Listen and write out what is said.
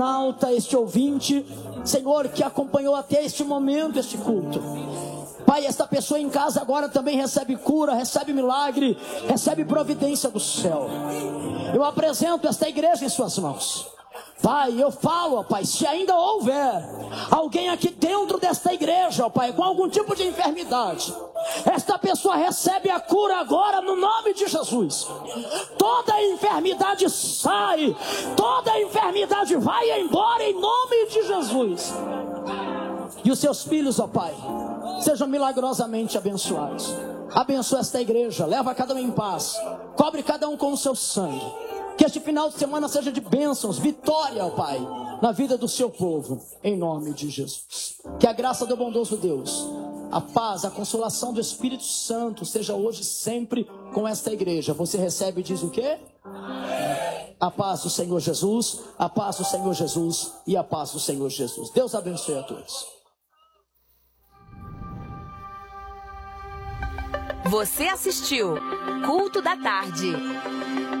alta este ouvinte, Senhor, que acompanhou até este momento, este culto. Pai, esta pessoa em casa agora também recebe cura, recebe milagre, recebe providência do céu. Eu apresento esta igreja em suas mãos. Pai, eu falo, ó Pai, se ainda houver alguém aqui dentro desta igreja, ó Pai, com algum tipo de enfermidade, esta pessoa recebe a cura agora no nome de Jesus. Toda enfermidade sai, toda enfermidade vai embora em nome de Jesus. E os seus filhos, ó Pai, sejam milagrosamente abençoados. Abençoa esta igreja, leva cada um em paz, cobre cada um com o seu sangue. Que este final de semana seja de bênçãos, vitória, ó Pai, na vida do seu povo, em nome de Jesus. Que a graça do bondoso Deus, a paz, a consolação do Espírito Santo seja hoje sempre com esta igreja. Você recebe e diz o quê? Amém. A paz do Senhor Jesus, a paz do Senhor Jesus e a paz do Senhor Jesus. Deus abençoe a todos. Você assistiu Culto da Tarde.